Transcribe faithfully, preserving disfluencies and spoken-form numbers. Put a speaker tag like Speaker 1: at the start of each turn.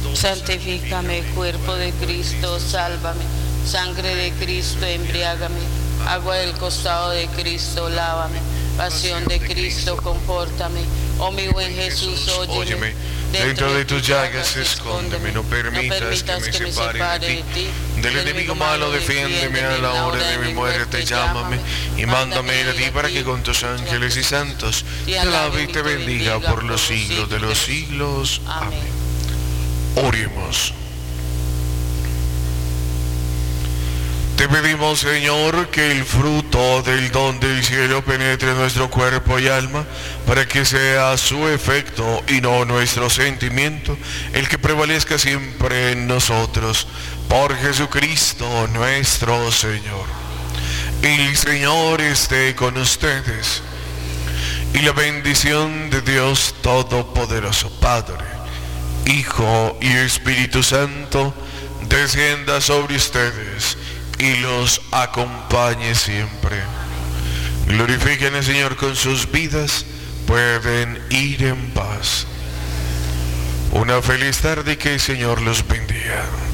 Speaker 1: Santifícame, cuerpo de Cristo, sálvame. Sangre de Cristo, embriágame. Agua del costado de Cristo, lávame. Pasión de Cristo, confórtame. Oh mi buen Jesús, óyeme.
Speaker 2: Dentro de tus llagas escóndeme, no permitas que me separe de ti. Del enemigo malo defiéndeme, a la hora de mi muerte llámame, y mándame a ti para que con tus ángeles y santos te alabe y te bendiga por los siglos de los siglos. Amén. Oremos. Te pedimos, Señor, que el fruto del don del cielo penetre en nuestro cuerpo y alma, para que sea su efecto y no nuestro sentimiento el que prevalezca siempre en nosotros. Por Jesucristo nuestro Señor. El Señor esté con ustedes. Y la bendición de Dios Todopoderoso, Padre, Hijo y Espíritu Santo, descienda sobre ustedes y los acompañe siempre. Glorifiquen al Señor con sus vidas, pueden ir en paz. Una feliz tarde y que el Señor los bendiga.